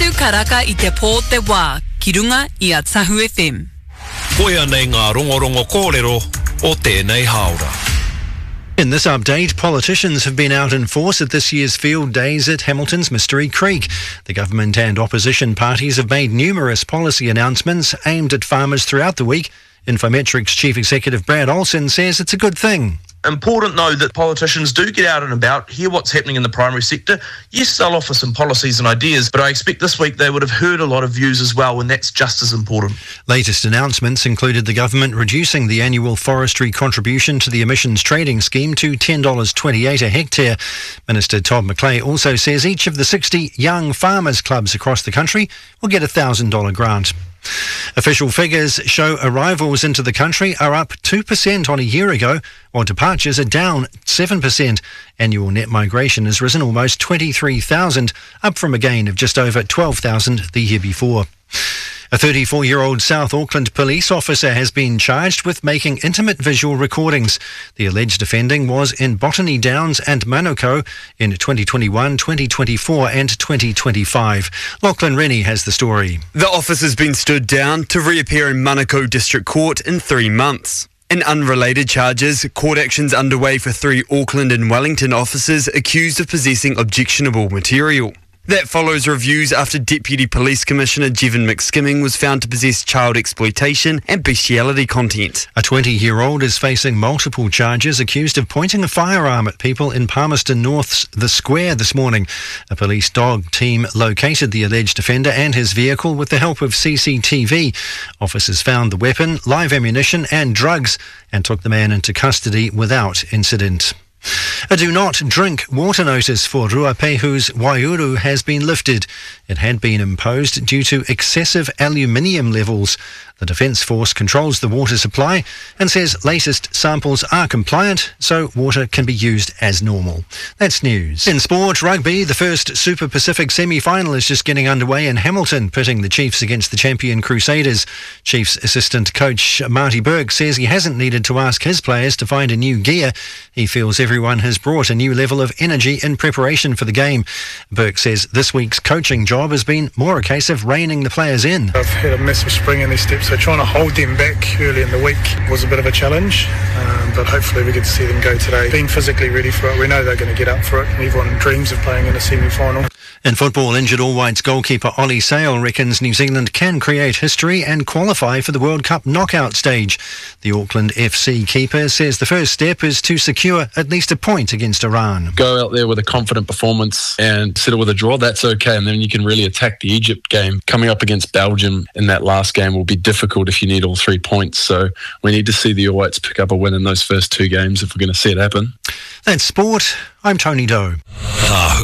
atu karaka I te pō te wā, ki runga I a Tahu FM. Koia nei ngā rongorongo kōrero o tēnei haora. In this update, politicians have been out in force at this year's field days at Hamilton's Mystery Creek. The government and opposition parties have made numerous policy announcements aimed at farmers throughout the week. Infometrics Chief Executive Brad Olsen says it's a good thing. Important, though, that politicians do get out and about, hear what's happening in the primary sector. Yes, they'll offer some policies and ideas, but I expect this week they would have heard a lot of views as well, and that's just as important. Latest announcements included the government reducing the annual forestry contribution to the emissions trading scheme to $10.28 a hectare. Minister Todd McClay also says each of the 60 young farmers clubs across the country will get a $1,000 grant. Official figures show arrivals into the country are up 2% on a year ago, while departures are down 7%. Annual net migration has risen almost 23,000, up from a gain of just over 12,000 the year before. A 34-year-old South Auckland police officer has been charged with making intimate visual recordings. The alleged offending was in Botany Downs and Manukau in 2021, 2024 and 2025. Lachlan Rennie has the story. The officer's been stood down to reappear in Manukau District Court in 3 months. In unrelated charges, court actions underway for 3 Auckland and Wellington officers accused of possessing objectionable material. That follows reviews after Deputy Police Commissioner Jevon McSkimming was found to possess child exploitation and bestiality content. A 20-year-old is facing multiple charges accused of pointing a firearm at people in Palmerston North's The Square this morning. A police dog team located the alleged offender and his vehicle with the help of CCTV. Officers found the weapon, live ammunition and drugs and took the man into custody without incident. A do not drink water notice for Ruapehu's Waiuru has been lifted. It had been imposed due to excessive aluminium levels. The Defence Force controls the water supply and says latest samples are compliant, so water can be used as normal. That's news. In sport, rugby, the first Super Pacific semi-final is just getting underway in Hamilton, pitting the Chiefs against the champion Crusaders. Chiefs assistant coach Marty Burke says he hasn't needed to ask his players to find a new gear. He feels everyone has brought a new level of energy in preparation for the game. Burke says this week's coaching job has been more a case of reining the players in. I've had a massive spring in these steps, so trying to hold them back early in the week was a bit of a challenge, but hopefully we get to see them go today. Being physically ready for it, we know they're going to get up for it. Everyone dreams of playing in a semi-final. In football, injured All Whites goalkeeper Ollie Sale reckons New Zealand can create history and qualify for the World Cup knockout stage. The Auckland FC keeper says the first step is to secure at least a point against Iran. Go out there with a confident performance and settle with a draw, that's okay, and then you can really attack the Egypt game. Coming up against Belgium in that last game will be difficult if you need all 3 points, so we need to see the All Whites pick up a win in those first 2 games if we're going to see it happen. That's sport. I'm Tony Doe. Tahu.